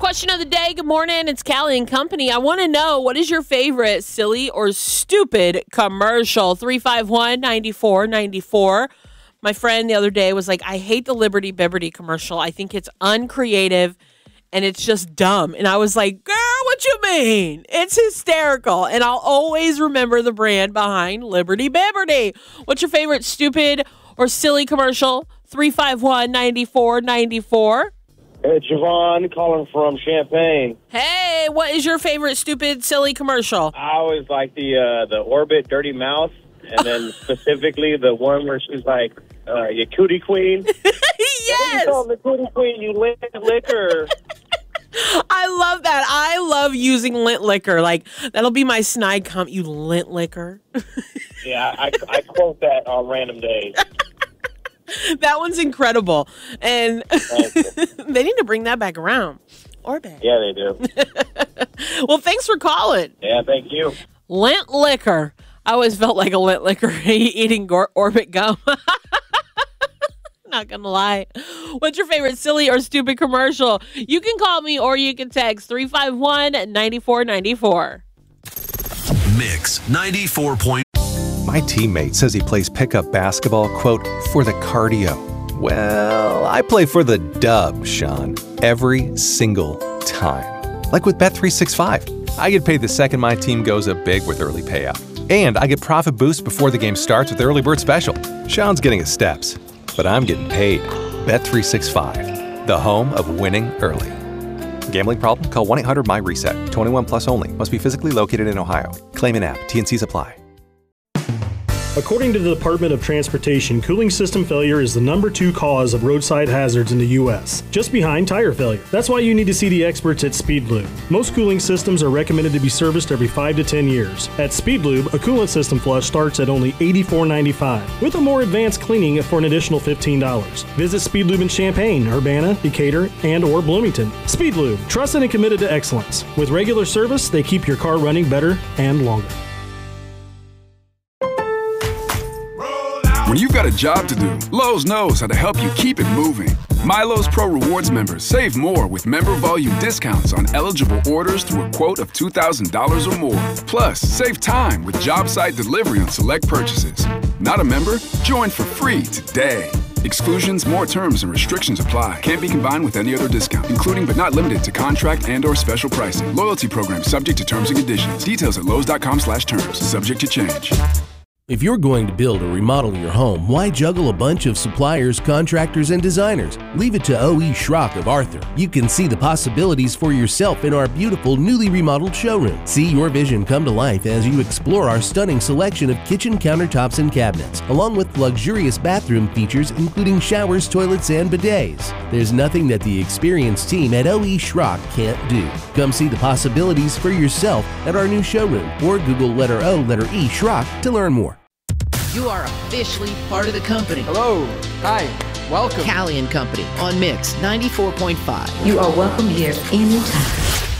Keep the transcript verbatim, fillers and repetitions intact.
question of the day. Good morning. It's Callie and Company. I want to know, what is your favorite silly or stupid commercial? three five one, nine four nine four. My friend the other day was like, I hate the Liberty Bibberty commercial. I think it's uncreative and it's just dumb. And I was like, girl, what you mean? It's hysterical. And I'll always remember the brand behind Liberty Bibberty. What's your favorite stupid or silly commercial? three five one, nine four nine four. Hey, Javon calling from Champaign. Hey, what is your favorite stupid, silly commercial? I always like the uh, the Orbit Dirty Mouth, and then specifically the one where she's like, uh, you cootie queen. Yes! You the cootie queen, you lit liquor. I love that. I love using lint liquor. Like, that'll be my snide comp, you lint liquor. Yeah, I, I quote that on random days. That one's incredible. And they need to bring that back around. Orbit. Yeah, they do. Well, thanks for calling. Yeah, thank you. Lint liquor. I always felt like a lint liquor eating Gor- Orbit gum. Not gonna lie. What's your favorite silly or stupid commercial? You can call me or you can text three five one, nine four nine four. Mix ninety-four point. My teammate says he plays pickup basketball, quote, for the cardio. Well, I play for the dub, Sean, every single time. Like with Bet three sixty-five. I get paid the second my team goes up big with early payout. And I get profit boosts before the game starts with Early Bird Special. Sean's getting his steps, but I'm getting paid. Bet three sixty-five, the home of winning early. Gambling problem? Call one eight hundred my reset. twenty-one plus only. Must be physically located in Ohio. Claim in app. T N Cs apply. According to the Department of Transportation, cooling system failure is the number two cause of roadside hazards in the U S, just behind tire failure. That's why you need to see the experts at Speedlube. Most cooling systems are recommended to be serviced every five to ten years. At Speedlube, a coolant system flush starts at only eighty-four ninety-five, with a more advanced cleaning for an additional fifteen dollars. Visit Speedlube in Champaign, Urbana, Decatur, and or Bloomington. Speedlube, trusted and committed to excellence. With regular service, they keep your car running better and longer. When you've got a job to do, Lowe's knows how to help you keep it moving. MyLowe's Pro Rewards members save more with member volume discounts on eligible orders through a quote of two thousand dollars or more. Plus, save time with job site delivery on select purchases. Not a member? Join for free today. Exclusions, more terms, and restrictions apply. Can't be combined with any other discount, including but not limited to contract and or special pricing. Loyalty program subject to terms and conditions. Details at lowes.com slash terms. Subject to change. If you're going to build or remodel your home, why juggle a bunch of suppliers, contractors, and designers? Leave it to O E. Schrock of Arthur. You can see the possibilities for yourself in our beautiful, newly remodeled showroom. See your vision come to life as you explore our stunning selection of kitchen countertops and cabinets, along with luxurious bathroom features including showers, toilets, and bidets. There's nothing that the experienced team at O E. Schrock can't do. Come see the possibilities for yourself at our new showroom, or Google letter O, letter E, Schrock to learn more. You are officially part of the company. Hello. Hi. Welcome. Callie and Company on Mix ninety-four point five. You are welcome here anytime.